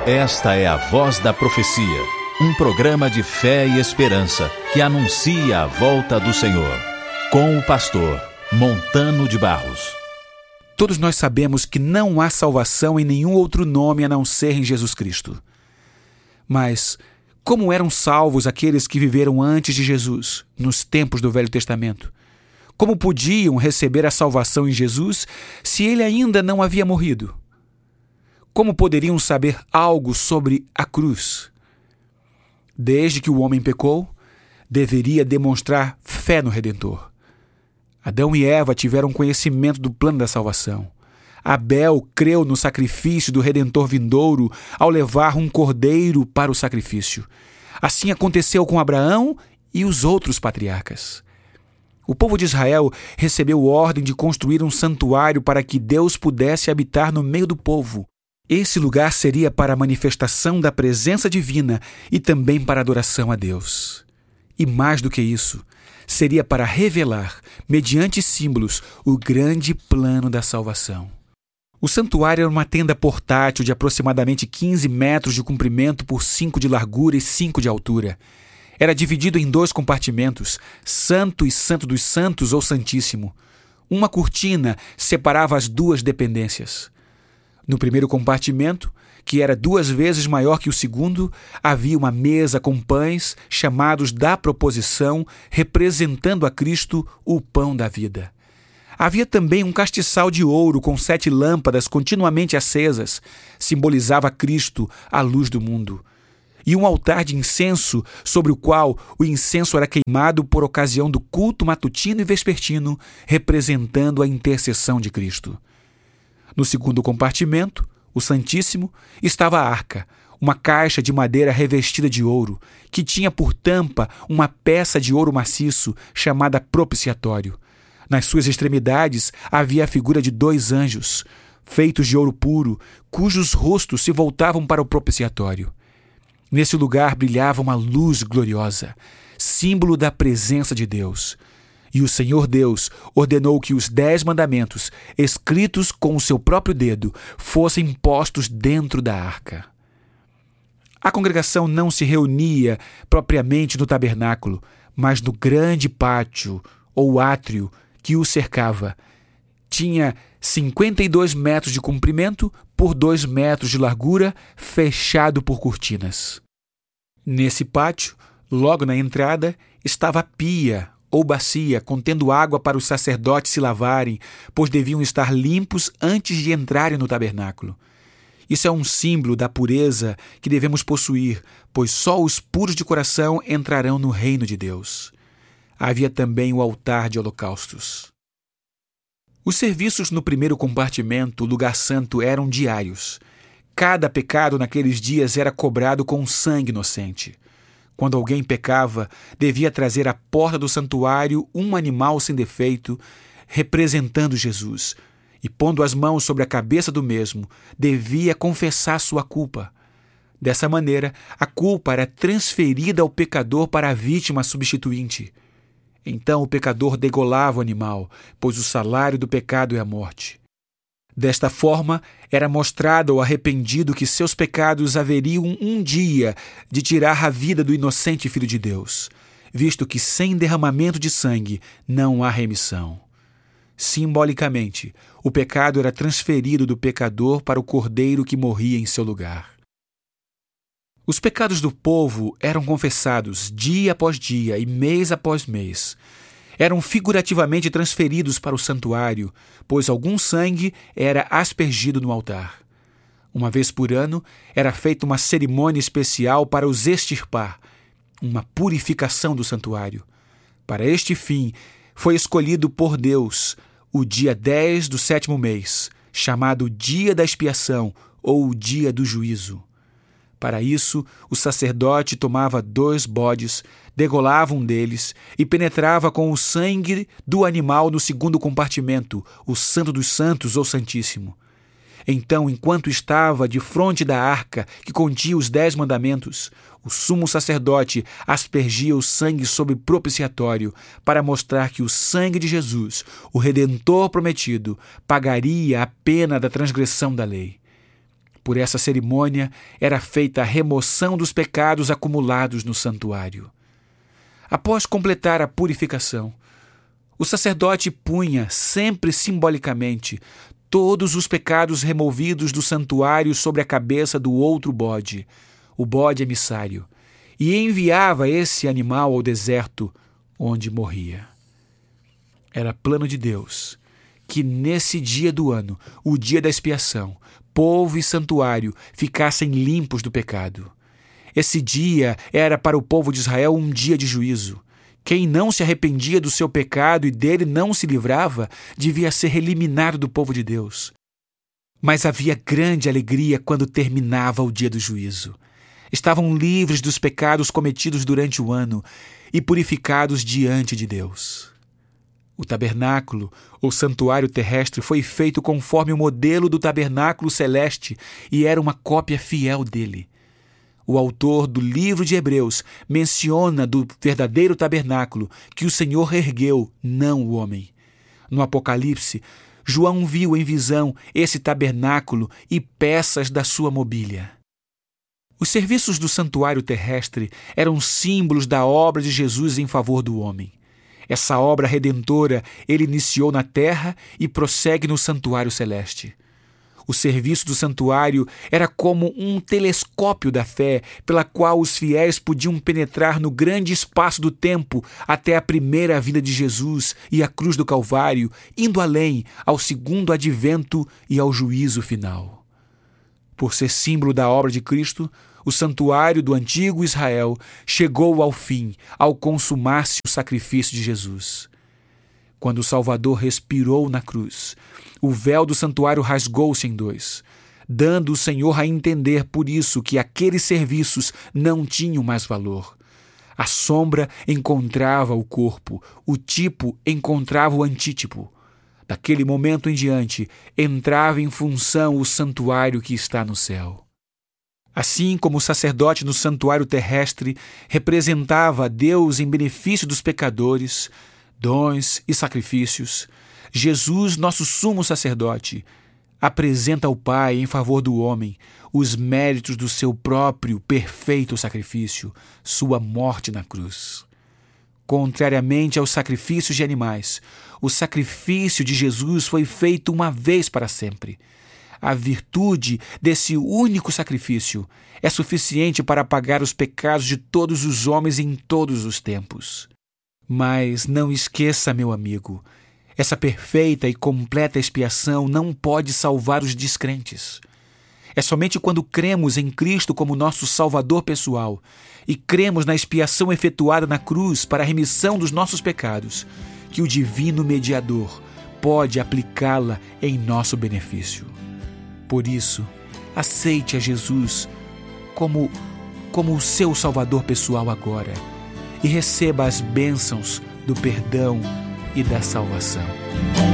Esta é a Voz da Profecia, um programa de fé e esperança que anuncia a volta do Senhor, com o pastor Montano de Barros. Todos nós sabemos que não há salvação em nenhum outro nome a não ser em Jesus Cristo. Mas como eram salvos aqueles que viveram antes de Jesus, nos tempos do Velho Testamento? Como podiam receber a salvação em Jesus se ele ainda não havia morrido? Como poderiam saber algo sobre a cruz? Desde que o homem pecou, deveria demonstrar fé no Redentor. Adão e Eva tiveram conhecimento do plano da salvação. Abel creu no sacrifício do Redentor vindouro ao levar um cordeiro para o sacrifício. Assim aconteceu com Abraão e os outros patriarcas. O povo de Israel recebeu ordem de construir um santuário para que Deus pudesse habitar no meio do povo. Esse lugar seria para a manifestação da presença divina e também para a adoração a Deus. E mais do que isso, seria para revelar, mediante símbolos, o grande plano da salvação. O santuário era uma tenda portátil de aproximadamente 15 metros de comprimento por 5 de largura e 5 de altura. Era dividido em 2 compartimentos, Santo e Santo dos Santos ou Santíssimo. Uma cortina separava as 2 dependências. No primeiro compartimento, que era 2 vezes maior que o segundo, havia uma mesa com pães chamados da proposição, representando a Cristo, o pão da vida. Havia também um castiçal de ouro com 7 lâmpadas continuamente acesas, simbolizava Cristo, a luz do mundo. E um altar de incenso, sobre o qual o incenso era queimado por ocasião do culto matutino e vespertino, representando a intercessão de Cristo. No segundo compartimento, o Santíssimo, estava a arca, uma caixa de madeira revestida de ouro, que tinha por tampa uma peça de ouro maciço chamada propiciatório. Nas suas extremidades havia a figura de 2 anjos, feitos de ouro puro, cujos rostos se voltavam para o propiciatório. Nesse lugar brilhava uma luz gloriosa, símbolo da presença de Deus. E o Senhor Deus ordenou que os 10 mandamentos, escritos com o seu próprio dedo, fossem postos dentro da arca. A congregação não se reunia propriamente no tabernáculo, mas no grande pátio ou átrio que o cercava. Tinha 52 metros de comprimento por 2 metros de largura, fechado por cortinas. Nesse pátio, logo na entrada, estava a pia, ou bacia, contendo água para os sacerdotes se lavarem, pois deviam estar limpos antes de entrarem no tabernáculo. Isso é um símbolo da pureza que devemos possuir, pois só os puros de coração entrarão no reino de Deus. Havia também o altar de holocaustos. Os serviços no primeiro compartimento, o lugar santo, eram diários. Cada pecado naqueles dias era cobrado com sangue inocente. Quando alguém pecava, devia trazer à porta do santuário um animal sem defeito, representando Jesus, e pondo as mãos sobre a cabeça do mesmo, devia confessar sua culpa. Dessa maneira, a culpa era transferida ao pecador para a vítima substituinte. Então o pecador degolava o animal, pois o salário do pecado é a morte. Desta forma, era mostrado ao arrependido que seus pecados haveriam um dia de tirar a vida do inocente Filho de Deus, visto que sem derramamento de sangue não há remissão. Simbolicamente, o pecado era transferido do pecador para o cordeiro que morria em seu lugar. Os pecados do povo eram confessados dia após dia e mês após mês. Eram figurativamente transferidos para o santuário, pois algum sangue era aspergido no altar. Uma vez por ano, era feita uma cerimônia especial para os extirpar, uma purificação do santuário. Para este fim, foi escolhido por Deus o dia 10 do 7º mês, chamado Dia da Expiação ou o Dia do Juízo. Para isso, o sacerdote tomava 2 bodes, degolava um deles e penetrava com o sangue do animal no segundo compartimento, o Santo dos Santos ou Santíssimo. Então, enquanto estava de frente da arca que continha os 10 mandamentos, o sumo sacerdote aspergia o sangue sobre o propiciatório para mostrar que o sangue de Jesus, o Redentor prometido, pagaria a pena da transgressão da lei. Por essa cerimônia era feita a remoção dos pecados acumulados no santuário. Após completar a purificação, o sacerdote punha, sempre simbolicamente, todos os pecados removidos do santuário sobre a cabeça do outro bode, o bode emissário, e enviava esse animal ao deserto, onde morria. Era plano de Deus que nesse dia do ano, o dia da expiação, povo e santuário ficassem limpos do pecado. Esse dia era para o povo de Israel um dia de juízo. Quem não se arrependia do seu pecado e dele não se livrava, devia ser eliminado do povo de Deus. Mas havia grande alegria quando terminava o dia do juízo. Estavam livres dos pecados cometidos durante o ano e purificados diante de Deus. O tabernáculo, ou santuário terrestre, foi feito conforme o modelo do tabernáculo celeste e era uma cópia fiel dele. O autor do livro de Hebreus menciona do verdadeiro tabernáculo que o Senhor ergueu, não o homem. No Apocalipse, João viu em visão esse tabernáculo e peças da sua mobília. Os serviços do santuário terrestre eram símbolos da obra de Jesus em favor do homem. Essa obra redentora ele iniciou na terra e prossegue no santuário celeste. O serviço do santuário era como um telescópio da fé, pela qual os fiéis podiam penetrar no grande espaço do tempo até a primeira vinda de Jesus e a cruz do Calvário, indo além ao segundo advento e ao juízo final. Por ser símbolo da obra de Cristo, o santuário do antigo Israel chegou ao fim, ao consumar-se o sacrifício de Jesus. Quando o Salvador respirou na cruz, o véu do santuário rasgou-se em dois, dando o Senhor a entender por isso que aqueles serviços não tinham mais valor. A sombra encontrava o corpo, o tipo encontrava o antítipo. Daquele momento em diante, entrava em função o santuário que está no céu. Assim como o sacerdote no santuário terrestre representava a Deus em benefício dos pecadores, dons e sacrifícios, Jesus, nosso sumo sacerdote, apresenta ao Pai em favor do homem os méritos do seu próprio perfeito sacrifício, sua morte na cruz. Contrariamente aos sacrifícios de animais, o sacrifício de Jesus foi feito uma vez para sempre. A virtude desse único sacrifício é suficiente para apagar os pecados de todos os homens em todos os tempos. Mas não esqueça, meu amigo, essa perfeita e completa expiação não pode salvar os descrentes. É somente quando cremos em Cristo como nosso Salvador pessoal e cremos na expiação efetuada na cruz para a remissão dos nossos pecados que o divino mediador pode aplicá-la em nosso benefício. Por isso, aceite a Jesus como o seu Salvador pessoal agora e receba as bênçãos do perdão e da salvação.